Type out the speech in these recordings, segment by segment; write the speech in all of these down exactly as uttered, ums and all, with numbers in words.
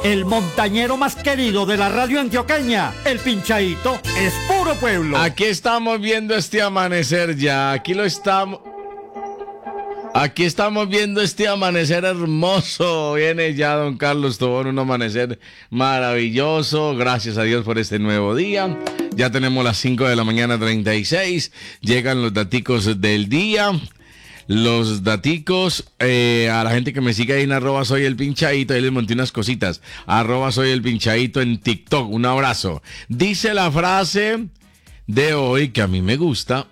El montañero más querido de la radio antioqueña, el Pinchadito, es puro pueblo. Aquí estamos viendo este amanecer ya, aquí lo estamos... Aquí estamos viendo este amanecer hermoso. Viene ya don Carlos Tobón, un amanecer maravilloso. Gracias a Dios por este nuevo día. Ya tenemos las cinco de la mañana treinta y seis. Llegan los daticos del día. Los daticos, eh, a la gente que me sigue ahí en arroba soy el pinchadito, ahí les monté unas cositas. Arroba soy el pinchadito en TikTok. Un abrazo. Dice la frase de hoy que a mí me gusta.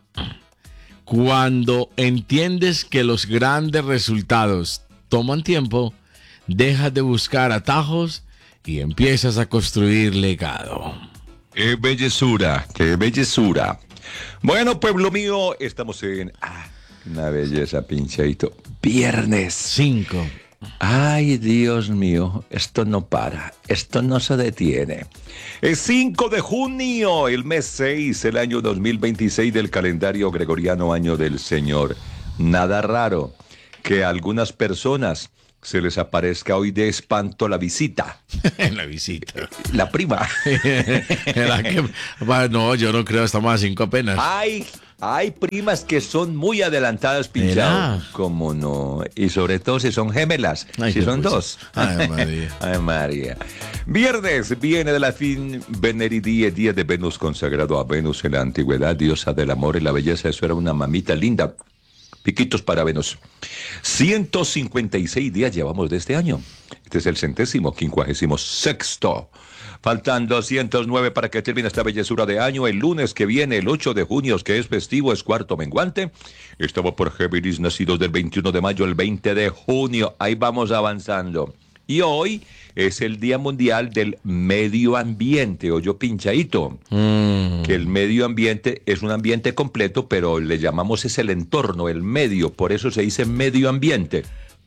Cuando entiendes que los grandes resultados toman tiempo, dejas de buscar atajos y empiezas a construir legado. ¡Qué bellezura! ¡Qué bellezura! Bueno, pueblo mío, estamos en... Ah, una belleza, Pinchadito. Viernes. Cinco. Ay, Dios mío, esto no para, esto no se detiene. Es cinco de junio, el mes seis, el año dos mil veintiséis del calendario gregoriano, año del Señor. Nada raro que a algunas personas se les aparezca hoy de espanto la visita. La visita. La prima. ¿Era que? No, yo no creo, estamos a cinco apenas. Ay, hay primas que son muy adelantadas, Pinchado. ¿Cómo no? Y sobre todo si son gemelas. Ay, si son dos. Ay, María. Ay, María. Viernes viene de la fin Veneridie, día de Venus, consagrado a Venus en la antigüedad, diosa del amor y la belleza. Eso era una mamita linda. Piquitos para Venus. ciento cincuenta y seis días llevamos de este año. Este es el centésimo, quincuagésimo sexto. Faltan doscientos nueve para que termine esta bellezura de año. El lunes que viene, el ocho de junio, que es festivo, es cuarto menguante. Estamos por Géminis, nacidos del veintiuno de mayo al veinte de junio. Ahí vamos avanzando. Y hoy es el Día Mundial del Medio Ambiente, o yo Pinchadito. Mm. Que el medio ambiente es un ambiente completo, pero le llamamos es el entorno, el medio. Por eso se dice medio ambiente.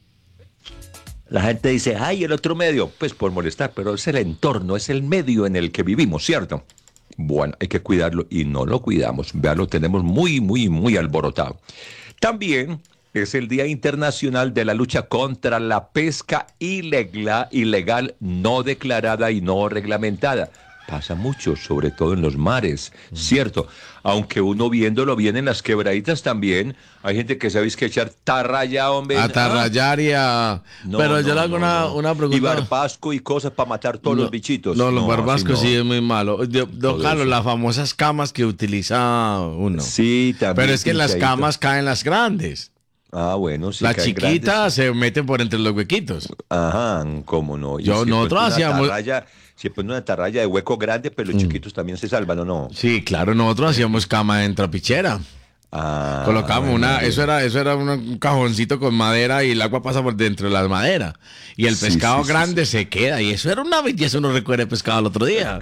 La gente dice, ay, el otro medio, pues por molestar, pero es el entorno, es el medio en el que vivimos, ¿cierto? Bueno, hay que cuidarlo y no lo cuidamos. Vean, lo tenemos muy, muy, muy alborotado. También es el Día Internacional de la Lucha contra la Pesca ilegal, ilegal no declarada y no reglamentada. Pasa mucho, sobre todo en los mares, mm. ¿cierto? Aunque uno viéndolo bien en las quebraditas también, hay gente que sabéis que echar tarraya, hombre. A tarrayar y a... No, Pero no, yo le hago no, una, no. una pregunta. Y barbasco y cosas para matar todos no, los bichitos. No, los no, barbascos no. sí es muy malo. Don Carlos, las famosas camas que utiliza uno. Sí, también. Pero es que en las camas caen las grandes. Ah, bueno, sí. Las chiquitas grandes se meten por entre los huequitos. Ajá, cómo no. Y Yo, si nosotros hacíamos... Tarraya, si ponen una tarraya de hueco grande, pero los mm. chiquitos también se salvan, ¿o no? Sí, claro, nosotros hacíamos cama en trapichera. Ah, colocamos bueno, una, bien. eso era, eso era un cajoncito con madera y el agua pasa por dentro de las maderas. Y el pescado sí, sí, grande sí, sí. se queda. Y eso era una belleza, uno recuerda el pescado el otro día.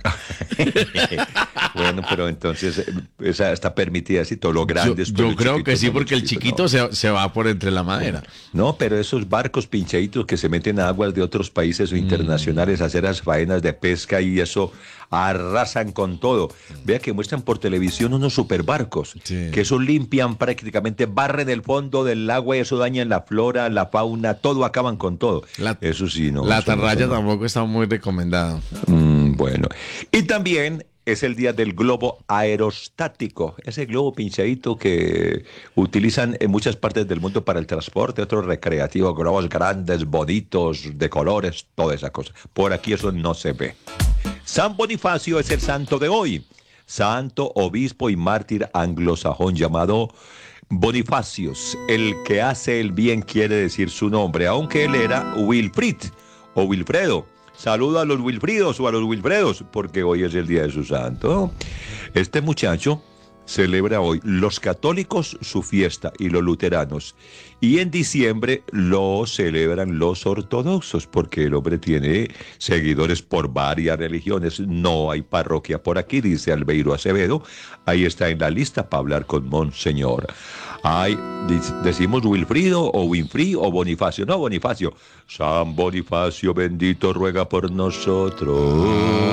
Bueno, pero entonces esa está permitida así, todo lo grande. Yo, yo creo que sí, porque el chiquito no. se, se va por entre la madera. No, pero esos barcos pinchaditos que se meten a aguas de otros países o internacionales mm. a hacer las faenas de pesca y eso arrasan con todo. Vea que muestran por televisión unos superbarcos, sí. que eso limpian prácticamente, barren el fondo del agua y eso dañan la flora, la fauna, todo, acaban con todo. La, eso sí, no. La tarraya no, tampoco está muy recomendada. Mm, bueno. Y también es el día del globo aerostático, ese globo pinchadito que utilizan en muchas partes del mundo para el transporte, otros recreativos, globos grandes, bonitos, de colores, toda esa cosa. Por aquí eso no se ve. San Bonifacio es el santo de hoy, santo, obispo y mártir anglosajón llamado Bonifacios. El que hace el bien quiere decir su nombre, aunque él era Wilfrid o Wilfredo. Saluda a los Wilfridos o a los Wilfredos, porque hoy es el día de su santo. Este muchacho celebra hoy los católicos su fiesta y los luteranos. Y en diciembre lo celebran los ortodoxos, porque el hombre tiene seguidores por varias religiones. No hay parroquia por aquí, dice Albeiro Acevedo. Ahí está en la lista para hablar con Monseñor. Ay, decimos Wilfrido o Winfrey o Bonifacio. No, Bonifacio. San Bonifacio bendito ruega por nosotros.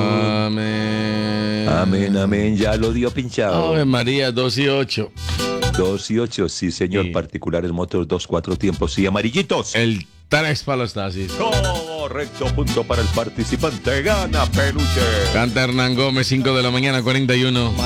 Amén. Amén, amén. Ya lo dio pinchado. Ave María, dos y ocho. Dos y ocho, sí, señor. Sí. Particulares motos, dos, cuatro tiempos. Sí, amarillitos. El tres para los nazis. ¡Oh! Correcto, punto para el participante. Gana Peluche. Canta Hernán Gómez, cinco de la mañana, cuarenta y uno.